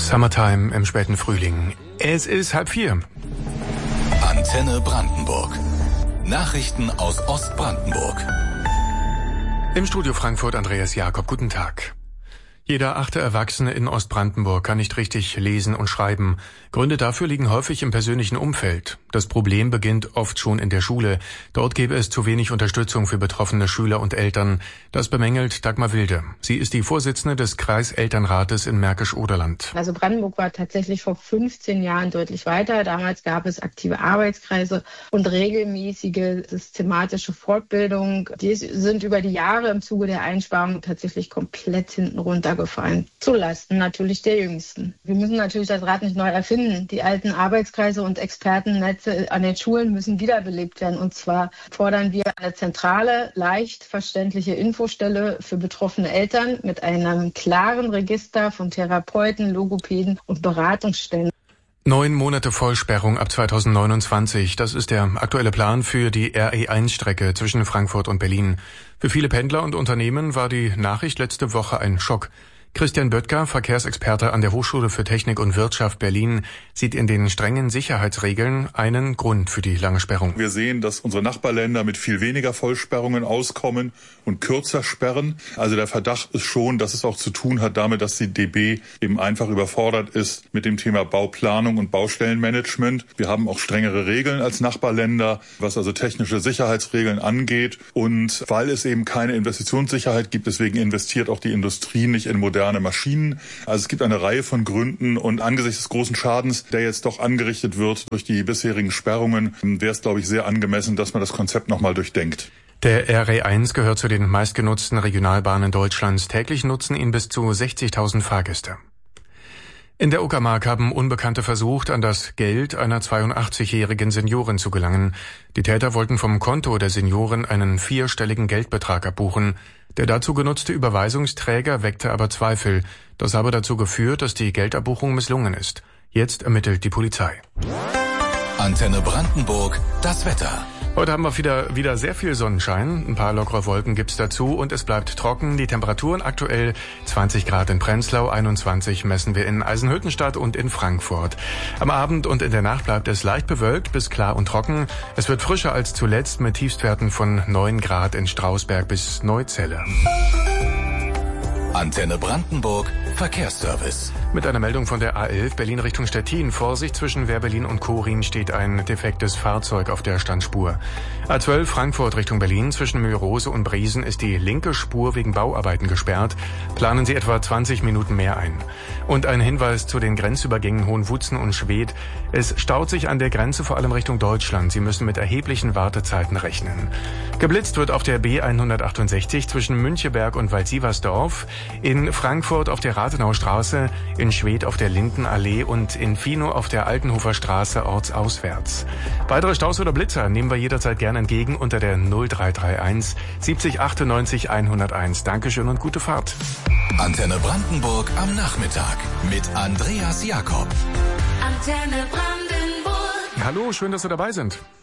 Summertime im späten Frühling. Es ist 3:30. Antenne Brandenburg. Nachrichten aus Ostbrandenburg. Im Studio Frankfurt Andreas Jakob. Guten Tag. Jeder 8. Erwachsene in Ostbrandenburg kann nicht richtig lesen und schreiben. Gründe dafür liegen häufig im persönlichen Umfeld. Das Problem beginnt oft schon in der Schule. Dort gäbe es zu wenig Unterstützung für betroffene Schüler und Eltern. Das bemängelt Dagmar Wilde. Sie ist die Vorsitzende des Kreiselternrates in Märkisch-Oderland. Also Brandenburg war tatsächlich vor 15 Jahren deutlich weiter. Damals gab es aktive Arbeitskreise und regelmäßige systematische Fortbildung. Die sind über die Jahre im Zuge der Einsparung tatsächlich komplett hinten runtergefallen. Zulasten natürlich der Jüngsten. Wir müssen natürlich das Rad nicht neu erfinden. Die alten Arbeitskreise und Expertennetze an den Schulen müssen wiederbelebt werden. Und zwar fordern wir eine zentrale, leicht verständliche Infostelle für betroffene Eltern mit einem klaren Register von Therapeuten, Logopäden und Beratungsstellen. 9 Monate Vollsperrung ab 2029. Das ist der aktuelle Plan für die RE1-Strecke zwischen Frankfurt und Berlin. Für viele Pendler und Unternehmen war die Nachricht letzte Woche ein Schock. Christian Böttger, Verkehrsexperte an der Hochschule für Technik und Wirtschaft Berlin, sieht in den strengen Sicherheitsregeln einen Grund für die lange Sperrung. Wir sehen, dass unsere Nachbarländer mit viel weniger Vollsperrungen auskommen und kürzer sperren. Also der Verdacht ist schon, dass es auch zu tun hat damit, dass die DB eben einfach überfordert ist mit dem Thema Bauplanung und Baustellenmanagement. Wir haben auch strengere Regeln als Nachbarländer, was also technische Sicherheitsregeln angeht. Und weil es eben keine Investitionssicherheit gibt, deswegen investiert auch die Industrie nicht in moderne Maschinen. Also es gibt eine Reihe von Gründen und angesichts des großen Schadens, der jetzt doch angerichtet wird durch die bisherigen Sperrungen, wäre es, glaube ich, sehr angemessen, dass man das Konzept nochmal durchdenkt. Der RE1 gehört zu den meistgenutzten Regionalbahnen Deutschlands. Täglich nutzen ihn bis zu 60.000 Fahrgäste. In der Uckermark haben Unbekannte versucht, an das Geld einer 82-jährigen Seniorin zu gelangen. Die Täter wollten vom Konto der Seniorin einen 4-stelligen Geldbetrag abbuchen. Der dazu genutzte Überweisungsträger weckte aber Zweifel. Das habe dazu geführt, dass die Geldabbuchung misslungen ist. Jetzt ermittelt die Polizei. Antenne Brandenburg, das Wetter. Heute haben wir wieder sehr viel Sonnenschein. Ein paar lockere Wolken gibt's dazu und es bleibt trocken. Die Temperaturen aktuell 20 Grad in Prenzlau, 21 messen wir in Eisenhüttenstadt und in Frankfurt. Am Abend und in der Nacht bleibt es leicht bewölkt bis klar und trocken. Es wird frischer als zuletzt mit Tiefstwerten von 9 Grad in Strausberg bis Neuzelle. Antenne Brandenburg, Verkehrsservice. Mit einer Meldung von der A11 Berlin Richtung Stettin. Vorsicht, zwischen Wehrberlin und Korin steht ein defektes Fahrzeug auf der Standspur. A12 Frankfurt Richtung Berlin. Zwischen Mörose und Briesen ist die linke Spur wegen Bauarbeiten gesperrt. Planen Sie etwa 20 Minuten mehr ein. Und ein Hinweis zu den Grenzübergängen Hohenwutzen und Schwedt. Es staut sich an der Grenze vor allem Richtung Deutschland. Sie müssen mit erheblichen Wartezeiten rechnen. Geblitzt wird auf der B168 zwischen Müncheberg und Waldsiversdorf. In Frankfurt auf der Rathenaustraße, in Schwedt auf der Lindenallee und in Fino auf der Altenhofer Straße ortsauswärts. Weitere Staus oder Blitzer nehmen wir jederzeit gerne entgegen unter der 0331 70 98 101. Dankeschön und gute Fahrt. Antenne Brandenburg am Nachmittag mit Andreas Jakob. Antenne Brandenburg. Hallo, schön, dass Sie dabei sind.